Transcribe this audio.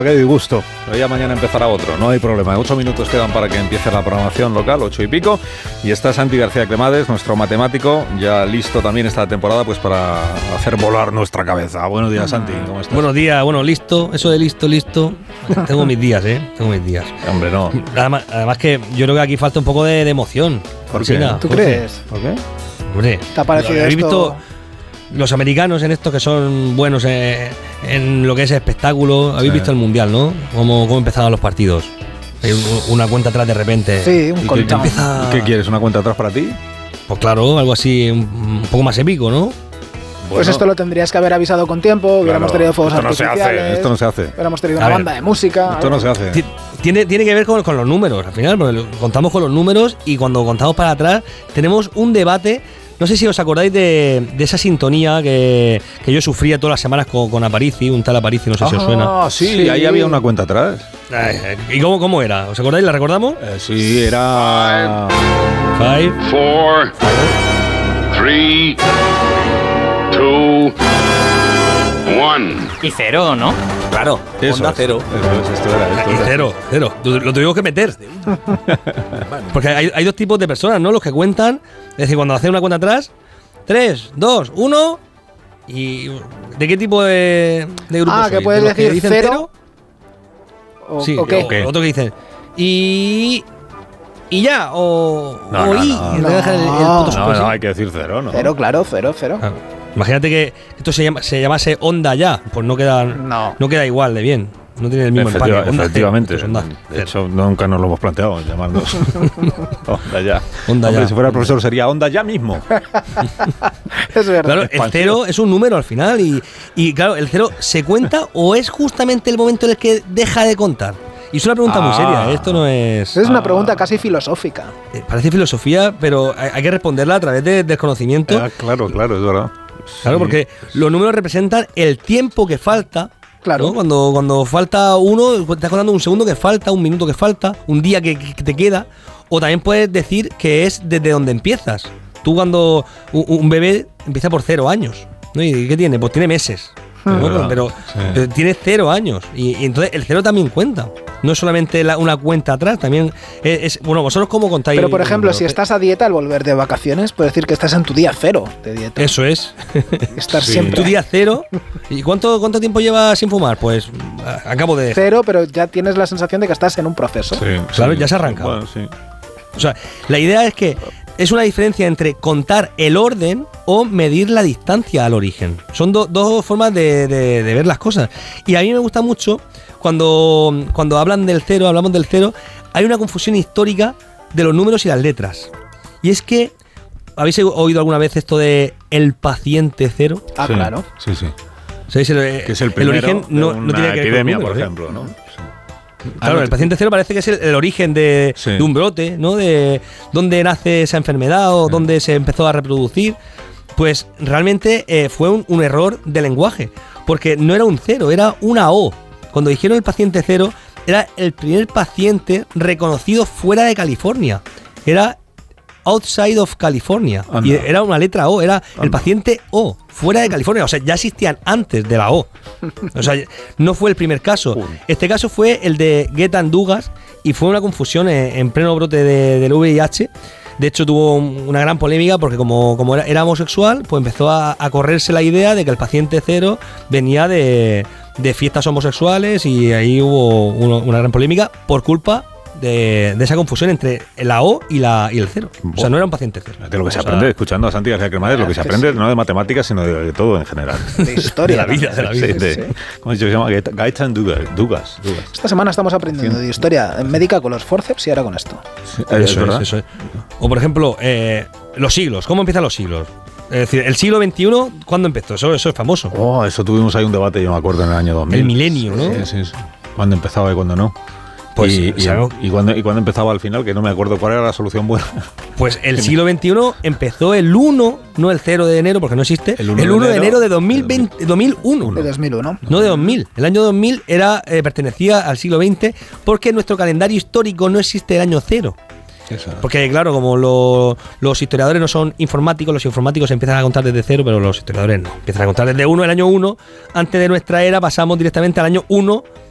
Qué disgusto, pero ya mañana empezará otro, no hay problema. 8 minutos quedan para que empiece la programación local, 8 y pico. Y está Santi García Cremades, nuestro matemático, ya listo también esta temporada pues para hacer volar nuestra cabeza. Buenos días, Santi, ¿cómo estás? Buenos días, bueno, listo, eso de listo. Tengo mis días, tengo mis días. Hombre, no. Además que yo creo que aquí falta un poco de emoción. ¿Por qué? ¿Tú crees? ¿Por qué? Hombre, ¿Te ha parecido ¿habéis esto? visto los americanos en esto que son buenos en lo que es espectáculo? Habéis visto el Mundial, ¿no? Cómo empezaban los partidos. Hay una cuenta atrás de repente. Sí, un countdown. ¿Qué quieres? ¿Una cuenta atrás para ti? Pues claro, algo así un poco más épico, ¿no? Pues esto lo tendrías que haber avisado con tiempo, hubiéramos tenido fuegos artificiales. Esto no se hace. Hubiéramos tenido una banda de música. Esto no se hace. Tiene que ver con los números, al final, porque contamos con los números y cuando contamos para atrás tenemos un debate. No sé si os acordáis de esa sintonía que yo sufría todas las semanas con Aparici, un tal Aparici, no sé si os suena. Ah, sí, ahí había una cuenta atrás. ¿Y cómo era? ¿Os acordáis? ¿La recordamos? Sí, era... 5, 4, 3, 2, 1. Y cero, ¿no? Claro, Onda cero. Y cero. Lo tuvimos que meter. Porque hay dos tipos de personas, ¿no? Los que cuentan, es decir, cuando hacen una cuenta atrás, 3, 2, 1. ¿Y de qué tipo de grupo sois? Que puedes ¿De los que decir dicen cero. Sí, ¿O qué? o otro que dicen y ya, o No, y. no. Y te dejan el puto No, sí. hay que decir cero, ¿no? Cero, claro, cero. Ah, imagínate que esto se llamase Onda Ya, pues no queda igual de bien. No tiene el mismo empaque. Onda Efectivamente. cero, Onda De cero. hecho, nunca nos lo hemos planteado llamarnos Onda Ya. Onda Hombre, Ya. si fuera el profesor sería Onda Ya mismo. Es verdad. Claro, el cero es un número al final y claro, el cero se cuenta o es justamente el momento en el que deja de contar. Y es una pregunta muy seria, esto no es... Es una pregunta casi filosófica. Parece filosofía, pero hay que responderla a través del conocimiento. Claro, es verdad. Claro, porque los números representan el tiempo que falta. Claro. ¿No? Cuando falta uno, estás contando un segundo que falta, un minuto que falta, un día que te queda. O también puedes decir que es desde donde empiezas. Tú cuando un bebé empieza por 0 años, ¿no? ¿Y qué tiene? Pues tiene meses. ¿no? Pero tiene 0 años. Y entonces el cero también cuenta. No es solamente una cuenta atrás, también es... Bueno, vosotros cómo contáis... Pero por ejemplo, si estás a dieta al volver de vacaciones, puedes decir que estás en tu día cero de dieta. Eso es. Estar siempre. Tu día cero. ¿Y cuánto tiempo llevas sin fumar? Pues acabo de... Cero, pero ya tienes la sensación de que estás en un proceso. Claro, ya se arranca. Bueno, sí. O sea, la idea es que es una diferencia entre contar el orden o medir la distancia al origen. Son dos formas de ver las cosas. Y a mí me gusta mucho cuando hablamos del cero, hay una confusión histórica de los números y las letras. Y es que, ¿habéis oído alguna vez esto de el paciente cero? Ah, Sí, claro. Sí. ¿Sabéis? Que es el primero origen no de una tiene que ver epidemia, con por números, ejemplo, ¿no? Sí. Claro, el paciente cero parece que es el origen de un brote, ¿no? De dónde nace esa enfermedad o dónde se empezó a reproducir. Pues realmente fue un error de lenguaje, porque no era un cero, era una O. Cuando dijeron el paciente cero, era el primer paciente reconocido fuera de California. Era outside of California. Anda. Y era una letra O, era el paciente O, fuera de California. O sea, ya existían antes de la O. O sea, no fue el primer caso. Este caso fue el de Getan Dugas y fue una confusión en pleno brote del VIH. De hecho, tuvo una gran polémica porque como era homosexual, pues empezó a correrse la idea de que el paciente cero venía de fiestas homosexuales y ahí hubo una gran polémica por culpa de esa confusión entre la O y el cero. O sea, no era un paciente cero. De lo que se aprende escuchando a Santi García Cremades, lo que se aprende no de matemáticas, sino de todo en general. De historia. De la vida. Sí. ¿Cómo se llama? Gaetan Dugas. Esta semana estamos aprendiendo de historia médica con los forceps y ahora con esto. Eso es. O por ejemplo, los siglos. ¿Cómo empiezan los siglos? Es decir, el siglo XXI, ¿cuándo empezó? Eso es famoso. Oh, eso tuvimos ahí un debate, yo me acuerdo, en el año 2000. El milenio, ¿no? Sí. ¿Cuándo empezaba y cuándo no? Pues, y cuando empezaba al final, que no me acuerdo cuál era la solución buena. Pues el siglo XXI empezó el 1, no el 0 de enero, porque no existe, el 1 de enero de 2001. De 2001. No de 2000. El año 2000 pertenecía al siglo XX porque en nuestro calendario histórico no existe el año 0. Porque claro, como los historiadores no son informáticos, los informáticos empiezan a contar desde 0, pero los historiadores no. Empiezan a contar desde 1, el año 1. Antes de nuestra era pasamos directamente al año 1